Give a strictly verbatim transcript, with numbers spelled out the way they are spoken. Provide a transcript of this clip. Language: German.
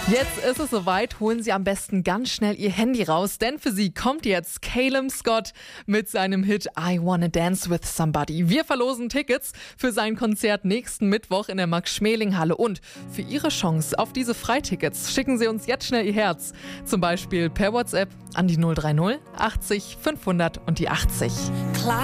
Jetzt ist es soweit, holen Sie am besten ganz schnell Ihr Handy raus, denn für Sie kommt jetzt Calum Scott mit seinem Hit I Wanna Dance With Somebody. Wir verlosen Tickets für sein Konzert nächsten Mittwoch in der Max-Schmeling-Halle und für Ihre Chance auf diese Freitickets schicken Sie uns jetzt schnell Ihr Herz, zum Beispiel per WhatsApp an die null drei null achtzig fünfhundert und die achtzig. Klar.